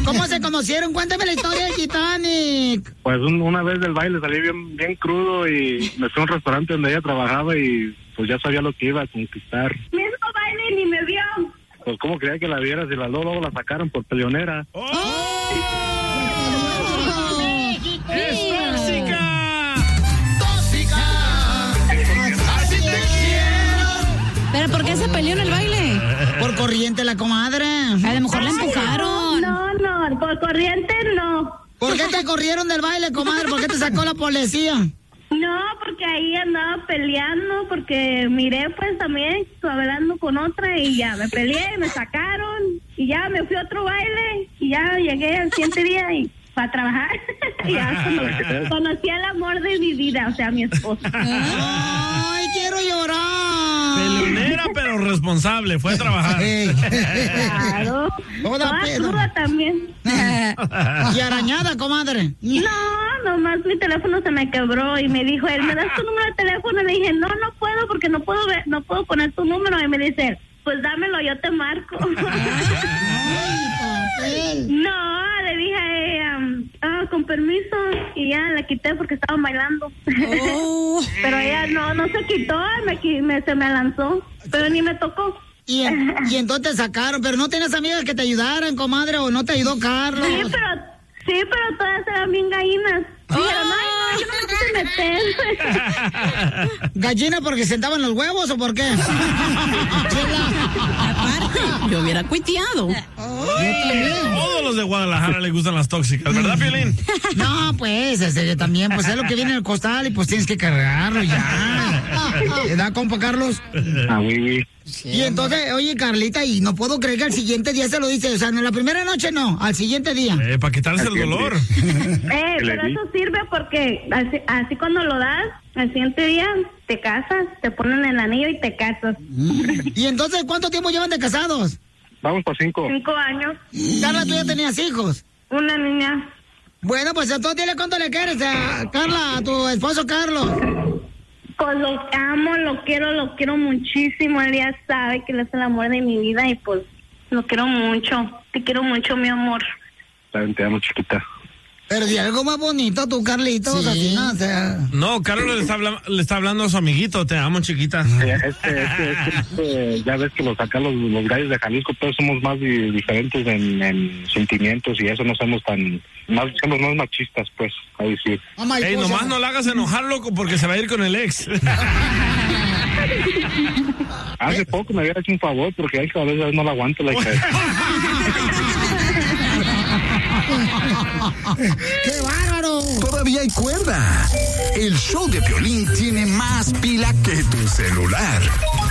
¿Cómo se conocieron? Cuéntame la historia del Titanic. Pues una vez del baile salí bien crudo y me fui a un restaurante donde ella trabajaba y pues ya sabía lo que iba a conquistar. Mismo baile ni me vio. Pues cómo quería que la vieras y luego la sacaron por peleonera. ¡Oh! ¡Es tóxica! ¡Tóxica! ¡Así te quiero! ¿Pero por qué se peleó en el baile? Por corriente la comadre. A lo mejor la empujaron. No, por corriente no. ¿Por qué te corrieron del baile, comadre? ¿Por qué te sacó la policía? No, porque ahí andaba peleando, porque miré pues también hablando con otra y ya me peleé, me sacaron y ya me fui a otro baile y ya llegué al siguiente día y para trabajar. Y ya conocí al amor de mi vida, o sea, mi esposo. ¡Ay, quiero llorar! Peleonera pero responsable, fue a trabajar. Claro. Toda cruda también. Y arañada, comadre. No, nomás mi teléfono se me quebró y me dijo él, ¿me das tu número de teléfono? Le dije, no puedo porque no puedo poner tu número. Y me dice, pues dámelo, yo te marco. No, le dije a ella, con permiso, y ya la quité porque estaban bailando. Pero ella no se quitó, se me lanzó, pero ni me tocó. Y entonces te sacaron, pero no tienes amigas que te ayudaran, comadre, o no te ayudó Carlos. Sí, pero todas eran bien gallinas. Dijeron, ay, no, yo no me quise meter. ¿Gallina porque sentaban los huevos o por qué? Aparte, yo hubiera cuiteado. Todos los de Guadalajara les gustan las tóxicas, ¿verdad, Piolín? No, pues, también, pues es lo que viene en el costal y pues tienes que cargarlo ya. ¿Verdad, compa Carlos? Ah, oui. Sí, y entonces, oye, Carlita, y no puedo creer que al siguiente día se lo dice, o sea, no la primera noche no, al siguiente día. Para quitarse el dolor. Pero eso sirve porque así cuando lo das, al siguiente día te casas, te ponen el anillo y te casas. ¿Y entonces cuánto tiempo llevan de casados? Vamos por 5. 5 años. Carla, ¿tú ya tenías hijos? Una niña. Bueno, pues entonces dile cuánto le quieres a Carla, a tu esposo Carlos. Pues lo amo, lo quiero muchísimo. Él ya sabe que él es el amor de mi vida y pues lo quiero mucho. Te quiero mucho, mi amor. También te amo, chiquita. Pero di algo más bonito, tú, Carlitos, sí. así, ¿no? O sea... No, Carlos le está hablando a su amiguito, te amo, chiquita. Ya ves que los gallos de Jalisco todos somos más diferentes en sentimientos y eso no somos somos más machistas, pues, ahí sí. Ey, nomás no la hagas enojar, loco, porque se va a ir con el ex. Hace poco me había hecho un favor porque a veces no la aguanto la hija. ¡Qué bárbaro! Todavía hay cuerda. El show de Piolín tiene más pila que tu celular.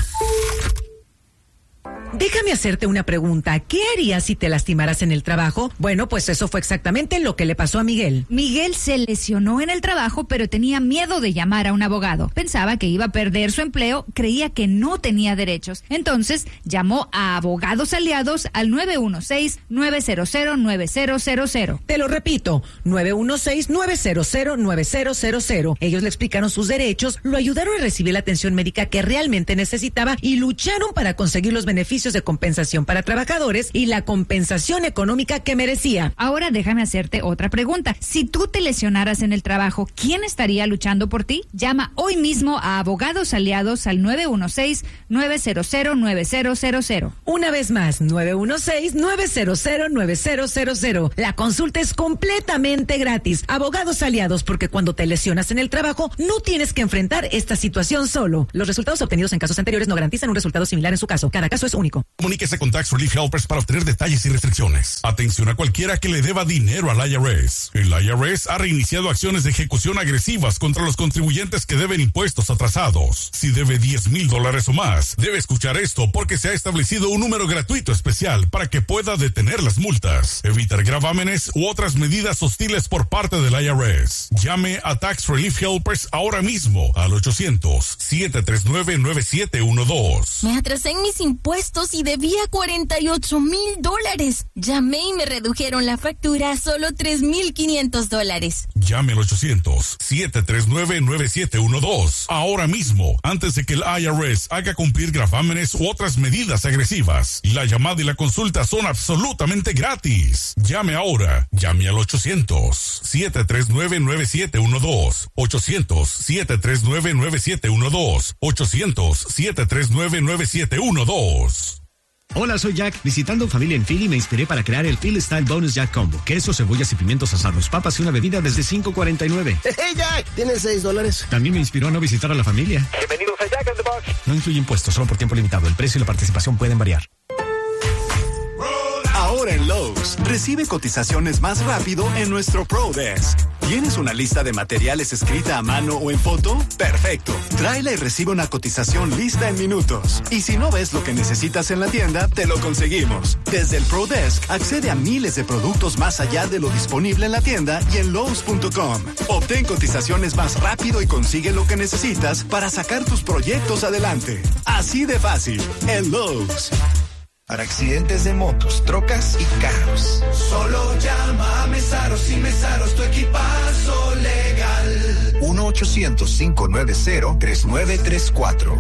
Déjame hacerte una pregunta. ¿Qué harías si te lastimaras en el trabajo? Bueno, pues eso fue exactamente lo que le pasó a Miguel. Miguel se lesionó en el trabajo, pero tenía miedo de llamar a un abogado. Pensaba que iba a perder su empleo, creía que no tenía derechos. Entonces, llamó a Abogados Aliados al 916-900-9000. Te lo repito, 916-900-9000. Ellos le explicaron sus derechos, lo ayudaron a recibir la atención médica que realmente necesitaba y lucharon para conseguir los beneficios de compensación para trabajadores y la compensación económica que merecía. Ahora déjame hacerte otra pregunta. Si tú te lesionaras en el trabajo, ¿quién estaría luchando por ti? Llama hoy mismo a Abogados Aliados al 916-900-9000. Una vez más, 916-900-9000. La consulta es completamente gratis. Abogados Aliados, porque cuando te lesionas en el trabajo, no tienes que enfrentar esta situación solo. Los resultados obtenidos en casos anteriores no garantizan un resultado similar en su caso. Cada caso es único. Comuníquese con Tax Relief Helpers para obtener detalles y restricciones. Atención a cualquiera que le deba dinero al IRS. El IRS ha reiniciado acciones de ejecución agresivas contra los contribuyentes que deben impuestos atrasados. Si debe $10,000 o más, debe escuchar esto porque se ha establecido un número gratuito especial para que pueda detener las multas, evitar gravámenes u otras medidas hostiles por parte del IRS. Llame a Tax Relief Helpers ahora mismo al 800-739-9712. Me atrasé en mis impuestos menos y debía $48,000. Llamé y me redujeron la factura a solo $3,500. Llame al 800-739-9712 ahora mismo, antes de que el IRS haga cumplir gravámenes u otras medidas agresivas. La llamada y la consulta son absolutamente gratis. Llame ahora. Llame al 800-739-9712. 800-739-9712. 800-739-9712. Hola, soy Jack. Visitando familia en Philly me inspiré para crear el Philly Style Bonus Jack Combo. Queso, cebollas y pimientos asados, papas y una bebida desde $5.49. ¡Hey, Jack! ¿Tienes $6? También me inspiró a no visitar a la familia. Bienvenidos a Jack in the Box. No incluye impuestos, solo por tiempo limitado. El precio y la participación pueden variar. Ahora en Lowe's, recibe cotizaciones más rápido en nuestro Pro Desk. ¿Tienes una lista de materiales escrita a mano o en foto? ¡Perfecto! Tráela y recibe una cotización lista en minutos. Y si no ves lo que necesitas en la tienda, te lo conseguimos. Desde el Pro Desk, accede a miles de productos más allá de lo disponible en la tienda y en Lowe's.com. Obtén cotizaciones más rápido y consigue lo que necesitas para sacar tus proyectos adelante. Así de fácil, en Lowe's. Para accidentes de motos, trocas y carros, solo llama a Mesaros y Mesaros, tu equipazo legal. 1-800-590-3934.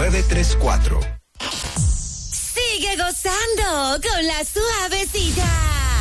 1-800-590-3934. Sigue gozando con la suavecita.